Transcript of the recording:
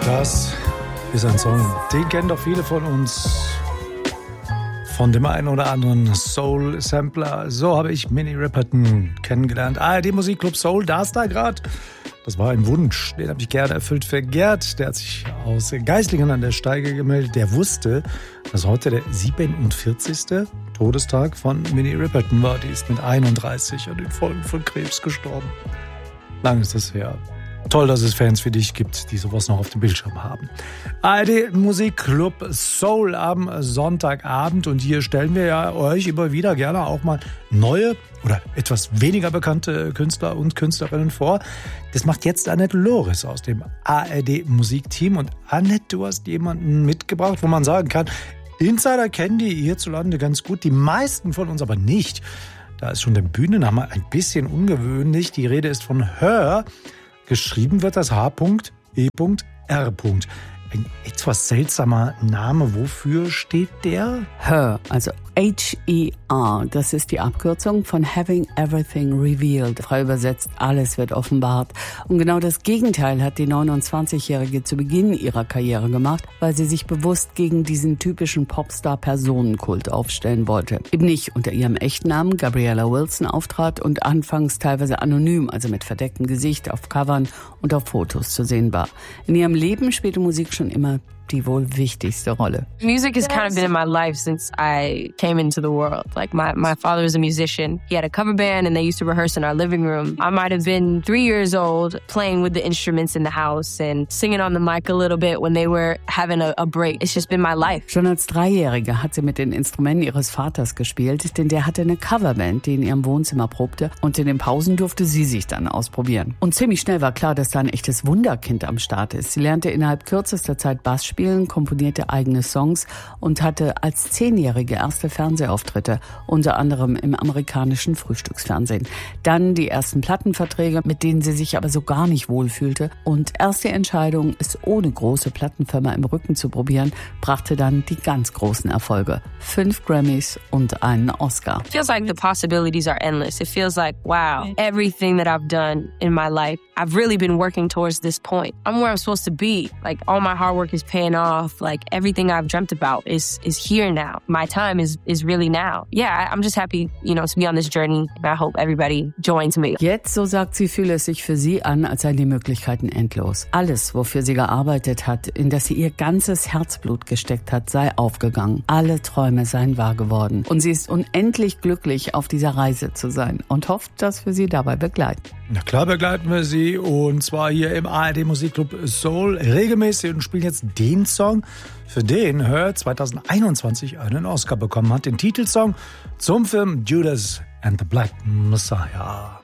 Das ist ein Song, den kennen doch viele von uns. Von dem einen oder anderen Soul-Sampler. So habe ich Minnie Riperton kennengelernt. ARD Musikclub Soul, da ist da gerade. Das war ein Wunsch, den habe ich gerne erfüllt für Gerd. Der hat sich aus Geislingen an der Steige gemeldet. Der wusste, dass heute der 47. Todestag von Minnie Riperton war. Die ist mit 31 an den Folgen von Krebs gestorben. Lang ist das her. Toll, dass es Fans wie dich gibt, die sowas noch auf dem Bildschirm haben. ARD Musikclub Soul am Sonntagabend. Und hier stellen wir ja euch immer wieder gerne auch mal neue oder etwas weniger bekannte Künstler und Künstlerinnen vor. Das macht jetzt Annette Loris aus dem ARD Musikteam. Und Annette, du hast jemanden mitgebracht, wo man sagen kann, Insider kennen die hierzulande ganz gut, die meisten von uns aber nicht. Da ist schon der Bühnenname ein bisschen ungewöhnlich. Die Rede ist von Her. Geschrieben wird das H.E.R. Ein etwas seltsamer Name. Wofür steht der? Her, also H.E.R., das ist die Abkürzung von Having Everything Revealed. Frei übersetzt, alles wird offenbart. Und genau das Gegenteil hat die 29-Jährige zu Beginn ihrer Karriere gemacht, weil sie sich bewusst gegen diesen typischen Popstar-Personenkult aufstellen wollte. Eben nicht unter ihrem echten Namen Gabriella Wilson auftrat und anfangs teilweise anonym, also mit verdecktem Gesicht, auf Covern und auf Fotos zu sehen war. In ihrem Leben spielte Musik schon immer die wohl wichtigste Rolle. Music has kind of been in my life since I came into the world. Like my father was a musician. He had a cover band and they used to rehearse in our living room. I might have been 3 years old playing with the instruments in the house and singing on the mic a little bit when they were having a break. It's just been my life. Schon als Dreijährige hat sie mit den Instrumenten ihres Vaters gespielt, denn der hatte eine Coverband, die in ihrem Wohnzimmer probte und in den Pausen durfte sie sich dann ausprobieren. Und ziemlich schnell war klar, dass da ein echtes Wunderkind am Start ist. Sie lernte innerhalb kürzester Zeit Bass spielen, komponierte eigene Songs und hatte als 10-Jährige erste Fernsehauftritte, unter anderem im amerikanischen Frühstücksfernsehen. Dann die ersten Plattenverträge, mit denen sie sich aber so gar nicht wohlfühlte. Und erst die Entscheidung, es ohne große Plattenfirma im Rücken zu probieren, brachte dann die ganz großen Erfolge. 5 Grammys und einen Oscar. It feels like the possibilities are endless. It feels like, wow, everything that I've done in my life, I've really been working towards this point. I'm where I'm supposed to be. Like, all my hard work is paying off. Like, everything I've dreamt about is here now. My time is really now. Yeah, I'm just happy, to be on this journey. I hope everybody joins me. Jetzt, so sagt sie, fühle es sich für sie an, als seien die Möglichkeiten endlos. Alles, wofür sie gearbeitet hat, in das sie ihr ganzes Herzblut gesteckt hat, sei aufgegangen. Alle Träume seien wahr geworden. Und sie ist unendlich glücklich, auf dieser Reise zu sein und hofft, dass wir sie dabei begleiten. Na klar begleiten wir sie, und zwar hier im ARD Musikclub Soul regelmäßig, und spielen jetzt den Song, für den Her 2021 einen Oscar bekommen hat. Den Titelsong zum Film Judas and the Black Messiah.